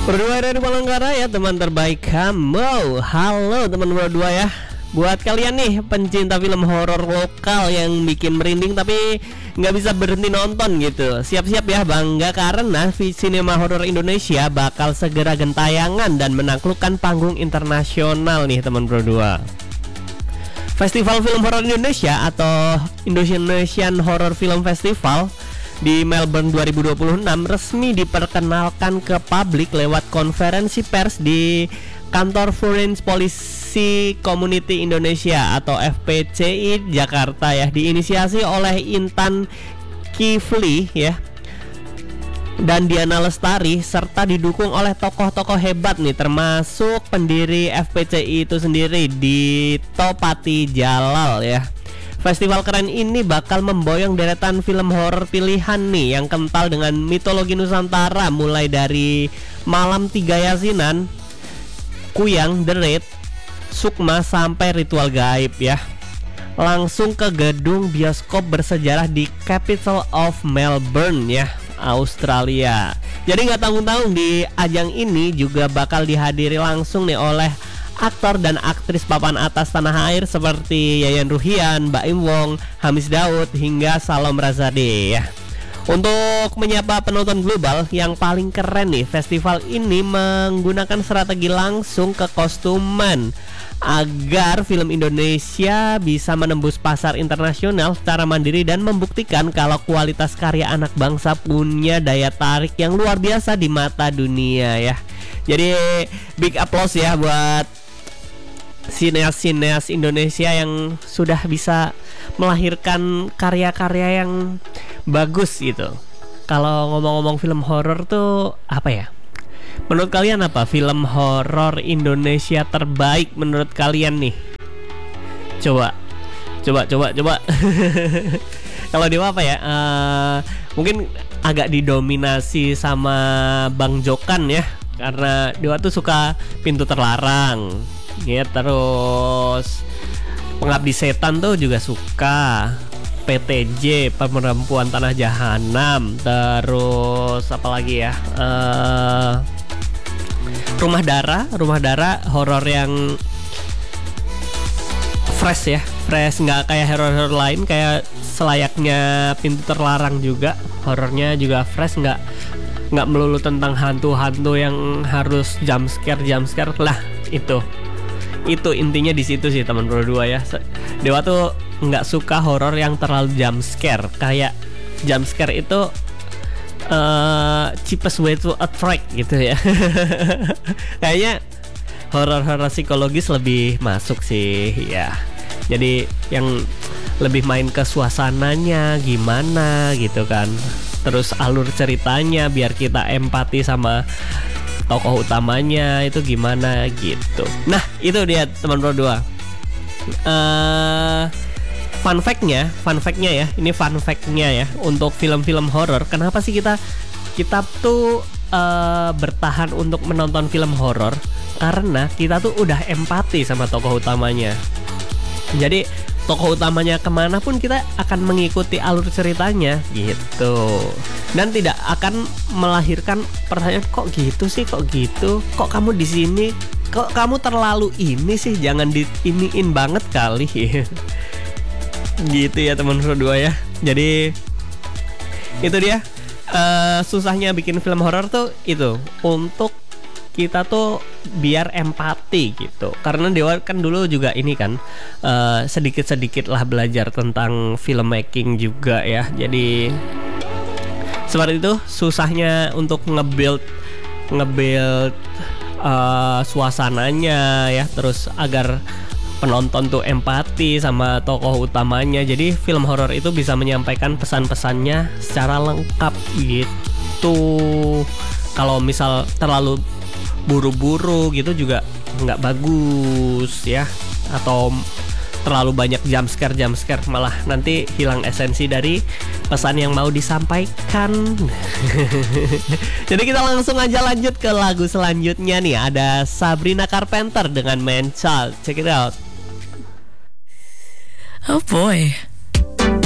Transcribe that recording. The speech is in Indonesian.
Berdua dari Palangkaraya ya teman terbaik kamu. Halo teman berdua ya. Buat kalian nih pencinta film horor lokal yang bikin merinding tapi nggak bisa berhenti nonton gitu, siap-siap ya bangga karena sinema horor Indonesia bakal segera gentayangan dan menaklukkan panggung internasional nih teman berdua. Festival Film Horor Indonesia atau Indonesian Horror Film Festival di Melbourne 2026 resmi diperkenalkan ke publik lewat konferensi pers di kantor Foreign Policy Community Indonesia atau FPCI Jakarta ya, diinisiasi oleh Intan Kifli ya dan Diana Lestari serta didukung oleh tokoh-tokoh hebat nih, termasuk pendiri FPCI itu sendiri Dito Patijalal ya. Festival keren ini bakal memboyong deretan film horor pilihan nih yang kental dengan mitologi Nusantara, mulai dari Malam Tiga Yasinan, Kuyang, The Raid, Sukma sampai Ritual Gaib ya. Langsung ke gedung bioskop bersejarah di Capital of Melbourne ya, Australia. Jadi nggak tanggung-tanggung di ajang ini juga bakal dihadiri langsung nih oleh aktor dan aktris papan atas tanah air seperti Yayan Ruhian, Mbak Im Wong, Hamis Daud hingga Salom Razade ya. Untuk menyapa penonton global yang paling keren nih, festival ini menggunakan strategi langsung ke kostuman agar film Indonesia bisa menembus pasar internasional secara mandiri dan membuktikan kalau kualitas karya anak bangsa punya daya tarik yang luar biasa di mata dunia ya. Jadi big applause ya buat sineas-sineas Indonesia yang sudah bisa melahirkan karya-karya yang bagus gitu. Kalau ngomong-ngomong film horor tuh apa ya? Menurut kalian apa film horor Indonesia terbaik menurut kalian nih? Coba. Kalau Dewa apa ya? Mungkin agak didominasi sama Bang Jokan ya, karena Dewa tuh suka Pintu Terlarang. Ya, terus Pengabdi Setan tuh juga suka, PTJ Perempuan Tanah Jahanam, terus apa lagi ya, Rumah Darah horor yang fresh ya, fresh, nggak kayak horor lain, kayak selayaknya Pintu Terlarang juga, horornya juga fresh, nggak melulu tentang hantu-hantu yang harus jump scare lah. Itu intinya di situ sih teman berdua ya. Dewa tuh nggak suka horor yang terlalu jump scare. Kayak jump scare itu cheapest way to attract gitu ya. Kayaknya horor-horor psikologis lebih masuk sih ya. Jadi yang lebih main ke suasananya gimana gitu kan. Terus alur ceritanya biar kita empati sama tokoh utamanya itu gimana gitu. Nah itu dia teman berdua. Fun fact-nya ya, ini fun fact-nya ya untuk film-film horor. Kenapa sih kita tuh bertahan untuk menonton film horor? Karena kita tuh udah empati sama tokoh utamanya. Jadi tokoh utamanya kemana pun kita akan mengikuti alur ceritanya gitu, dan tidak akan melahirkan pertanyaan kok gitu sih, kok gitu, kok kamu di sini, kok kamu terlalu ini sih, jangan diiniin banget kali. Gitu ya teman berdua ya. Jadi itu dia susahnya bikin film horor tuh itu, untuk kita tuh biar empati gitu. Karena Dewa kan dulu juga ini kan sedikit-sedikit lah belajar tentang filmmaking juga ya. Jadi seperti itu susahnya untuk nge-build suasananya ya, terus agar penonton tuh empati sama tokoh utamanya. Jadi film horor itu bisa menyampaikan pesan-pesannya secara lengkap gitu. Kalau misal terlalu buru-buru gitu juga nggak bagus ya, atau terlalu banyak jump scare malah nanti hilang esensi dari pesan yang mau disampaikan. Jadi kita langsung aja lanjut ke lagu selanjutnya nih, ada Sabrina Carpenter dengan Man Child. Check it out. Oh boy.